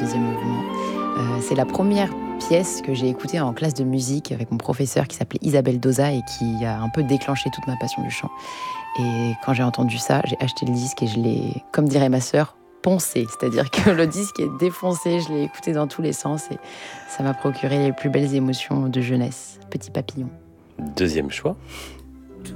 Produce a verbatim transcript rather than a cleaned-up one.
deuxième mouvement. Euh, c'est la première pièce que j'ai écoutée en classe de musique avec mon professeur qui s'appelait Isabelle Doza et qui a un peu déclenché toute ma passion du chant. Et quand j'ai entendu ça, j'ai acheté le disque et je l'ai, comme dirait ma sœur, poncé. C'est-à-dire que le disque est défoncé, je l'ai écouté dans tous les sens et ça m'a procuré les plus belles émotions de jeunesse. Petit papillon. Deuxième choix.